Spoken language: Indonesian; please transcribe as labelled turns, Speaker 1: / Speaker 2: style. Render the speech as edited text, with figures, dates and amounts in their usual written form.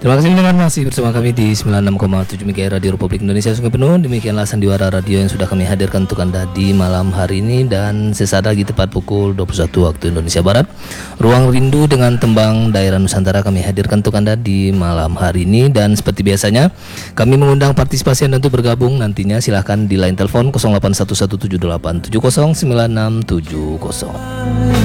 Speaker 1: Terima kasih mendengar, masih bersama kami di 96,7 MHz Radio Republik Indonesia Sungai Penuh. Demikianlah Sandiwara Radio yang sudah kami hadirkan untuk Anda di malam hari ini. Dan sesaat lagi tepat pukul 21 waktu Indonesia Barat, Ruang Rindu dengan tembang Daerah Nusantara kami hadirkan untuk Anda di malam hari ini. Dan seperti biasanya kami mengundang partisipasi Anda untuk bergabung. Nantinya silahkan di line telepon 081178709670.